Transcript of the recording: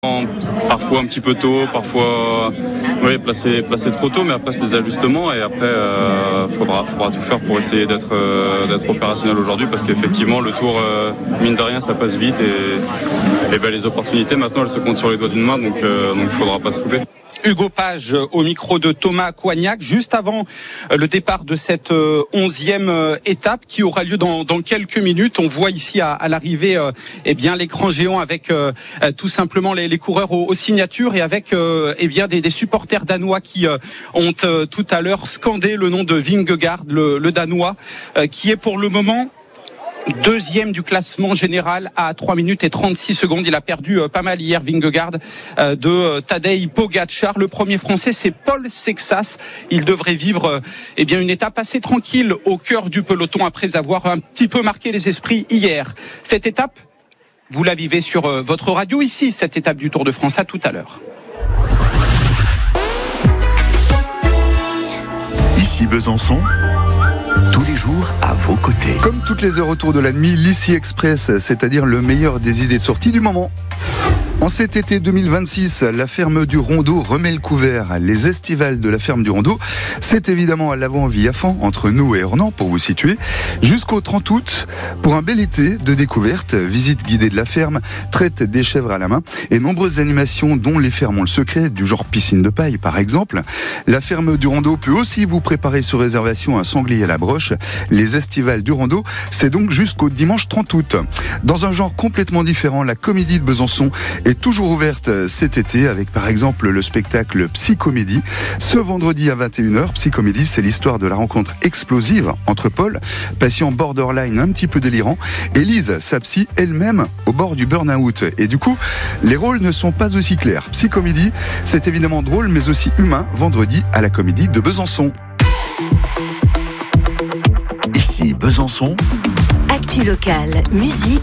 Parfois un petit peu tôt, parfois placé trop tôt, mais après c'est des ajustements et après faudra tout faire pour essayer d'être opérationnel aujourd'hui parce qu'effectivement le tour mine de rien ça passe vite et les opportunités maintenant elles se comptent sur les doigts d'une main donc il faudra pas se couper. Hugo Page au micro de Thomas Coignac, juste avant le départ de cette 11e étape qui aura lieu dans quelques minutes. On voit ici à l'arrivée l'écran géant avec tout simplement les coureurs aux signatures et avec des supporters danois qui ont tout à l'heure scandé le nom de Vingegaard, le danois, qui est pour le moment deuxième du classement général à 3 minutes et 36 secondes. Il a perdu pas mal hier, Vingegaard, de Tadej Pogačar. Le premier français, c'est Paul Sexas. Il devrait vivre une étape assez tranquille au cœur du peloton après avoir un petit peu marqué les esprits hier. Cette étape, vous la vivez sur votre radio ici, cette étape du Tour de France. À tout à l'heure. Ici Besançon. Tous les jours à vos côtés. Comme toutes les heures autour de la nuit, l'Ici Express, c'est-à-dire le meilleur des idées de sortie du moment. En cet été 2026, la ferme du Rondeau remet le couvert. Les estivales de la ferme du Rondeau, c'est évidemment à l'Avant-Viafan, entre nous et Ornans, pour vous situer, jusqu'au 30 août, pour un bel été de découverte, visite guidée de la ferme, traite des chèvres à la main, et nombreuses animations dont les fermes ont le secret, du genre piscine de paille par exemple. La ferme du Rondeau peut aussi vous préparer sur réservation un sanglier à la broche. Les estivales du Rondeau, c'est donc jusqu'au dimanche 30 août. Dans un genre complètement différent, la Comédie de Besançon est toujours ouverte cet été avec par exemple le spectacle Psychomédie. Ce vendredi à 21h, Psychomédie, c'est l'histoire de la rencontre explosive entre Paul, patient borderline un petit peu délirant, et Lise, sa psy elle-même au bord du burn-out. Et du coup, les rôles ne sont pas aussi clairs. Psychomédie, c'est évidemment drôle mais aussi humain, vendredi à la Comédie de Besançon. Ici Besançon. Actu locale, musique,